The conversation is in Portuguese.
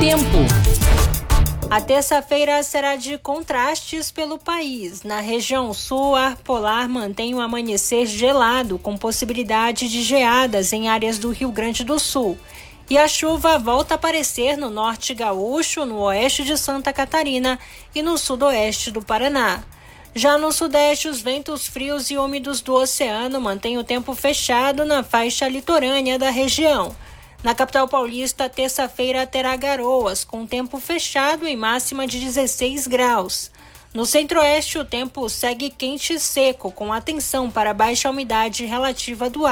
Tempo. A terça-feira será de contrastes pelo país. Na região sul, ar polar mantém o amanhecer gelado, com possibilidade de geadas em áreas do Rio Grande do Sul. E a chuva volta a aparecer no norte gaúcho, no oeste de Santa Catarina e no sudoeste do Paraná. Já no sudeste, os ventos frios e úmidos do oceano mantêm o tempo fechado na faixa litorânea da região. Na capital paulista, a terça-feira terá garoas, com tempo fechado e máxima de 16 graus. No centro-oeste, o tempo segue quente e seco, com atenção para a baixa umidade relativa do ar.